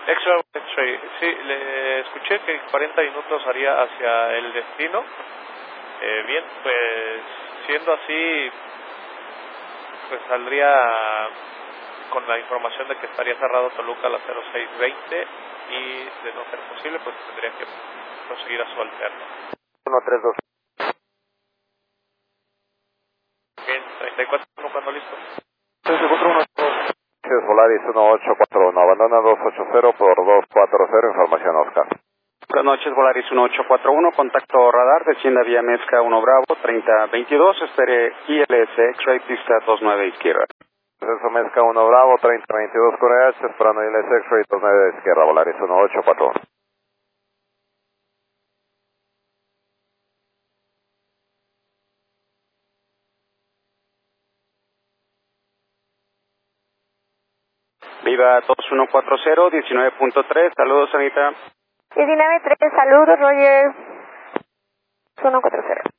X-Ray, sí, le escuché que en 40 minutos haría hacia el destino. Bien, pues siendo así, pues saldría con la información de que estaría cerrado Toluca a las 06:20 y de no ser posible, pues tendría que proseguir a su alterno. 132. Bien, 34, cuando listo. 3412. Volaris 1841, abandona 280 por 240, información Oscar. Buenas noches, Volaris 1841, contacto radar, descienda vía Mezca 1 Bravo, 3022, espere ILS X-Ray, pista 29 izquierda. Proceso Mezca 1 Bravo, 3022 con EH, esperando ILS X-Ray 29 izquierda, Volaris 1841. Viva 2140, 19.3, saludos Anita. 19.3, saludos Roger. 140.